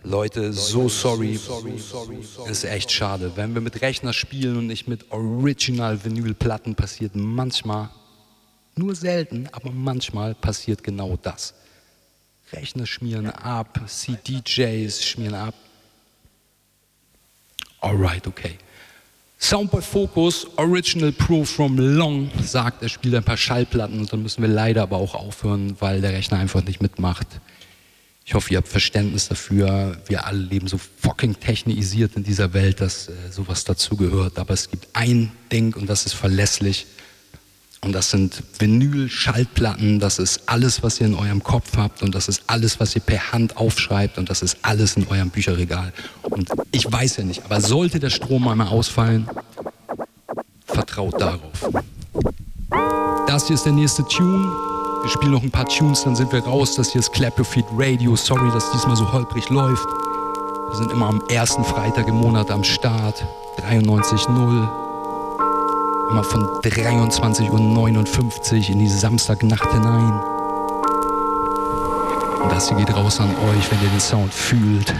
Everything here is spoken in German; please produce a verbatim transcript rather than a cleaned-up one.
Leute, so sorry. Ist echt schade. Wenn wir mit Rechner spielen und nicht mit Original-Vinyl-Platten, passiert manchmal, nur selten, aber manchmal passiert genau das. Rechner schmieren ab, C D Js schmieren ab. Alright, okay. Soundboy Focus, Original Pro from Long, sagt, er spielt ein paar Schallplatten und dann müssen wir leider aber auch aufhören, weil der Rechner einfach nicht mitmacht. Ich hoffe, ihr habt Verständnis dafür. Wir alle leben so fucking technisiert in dieser Welt, dass äh, sowas dazugehört. Aber es gibt ein Ding und das ist verlässlich. Und das sind Vinyl-Schallplatten. Das ist alles, was ihr in eurem Kopf habt. Und das ist alles, was ihr per Hand aufschreibt. Und das ist alles in eurem Bücherregal. Und ich weiß ja nicht, aber sollte der Strom einmal ausfallen, vertraut darauf. Das hier ist der nächste Tune. Wir spielen noch ein paar Tunes, dann sind wir raus. Das hier ist Clap Your Feet Radio. Sorry, dass diesmal so holprig läuft. Wir sind immer am ersten Freitag im Monat am Start. dreiundneunzig null. Immer von dreiundzwanzig Uhr neunundfünfzig in die Samstagnacht hinein. Und das hier geht raus an euch, wenn ihr den Sound fühlt.